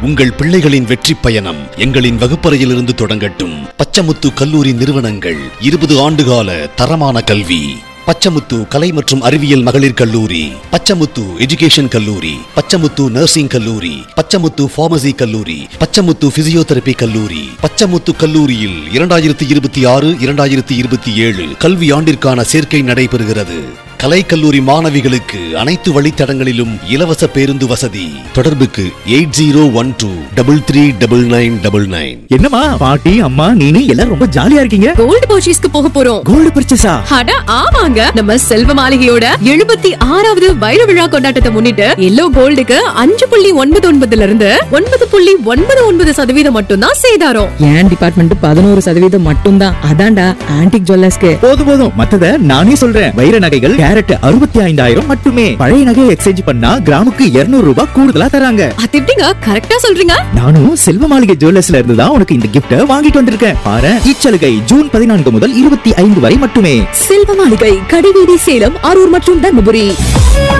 உங்கள் பிள்ளைகளின் வெற்றி பயணம் எங்களின் வகுப்பறையிலிருந்து தொடங்கட்டும். பச்சமுத்து கல்லூரி நிறுவனங்கள் 20 ஆண்டுகால தரமான கல்வி. பச்சமுத்து கலை மற்றும் அறிவியல் மகளிர் கல்லூரி, பச்சமுத்து எஜுகேஷன் கல்லூரி, பச்சமுத்து நர்சிங் கல்லூரி, பச்சமுத்து பார்மசி கல்லூரி, பச்சமுத்து பிசியோதெரபி கல்லூரி. பச்சமுத்து கல்லூரியில் 2026-2027 கல்வி ஆண்டிற்கான சேர்க்கை நடைபெறுகிறது. கலை கல்லூரி மாணவிகளுக்கு அனைத்து வழித்தடங்களிலும் இலவச பேருந்து வசதி. தொடர்புக்கு 8012339999. என்னம்மா பாட்டி அம்மா நீனு எல்லாரும் ரொம்ப ஜாலியா இருக்கீங்க. கோல்டு பர்ச்சேஸ்க்கு போக போறோம். கோல்டு பர்ச்சேஸா? அட ஆமாங்க. நம்ம செல்வ மாளிகையோட 76வது வைர விழா கொண்டாட்டத்தை முன்னிட்டு எல்லோ கோல்டுக்கு 5.99 இருந்து 9.99% மட்டும் தான் சேதாரம். என் டிபார்ட்மெண்ட் 11% மட்டும் தான். அதான்டா ஆன்டிக் ஜுவல்லர்ஸ்க்கு. போதும் மத்தத நானே சொல்றேன். வைர நகைகள் கேரட் 65,000 மட்டுமே. பழைய நகையை எக்ஸ்சேஞ்ச் பண்ணா கிராமுக்கு 200 ரூபாய் கூடுதலா தராங்க. அது எப்படிங்க கரெக்ட்டா சொல்றீங்க? நானும் செல்வ மாளிகை ஜுவல்லர்ஸ்ல இருந்து தான் உனக்கு இந்த கிஃப்ட் வாங்கிட்டு வந்திருக்கேன். பாரு, இச்சலுகை ஜூன் 14 முதல் 25 வரை மட்டுமே. செல்வ மாளிகை, கடிவீதி, சேலம், அரூர் மற்றும் தர்மபுரி.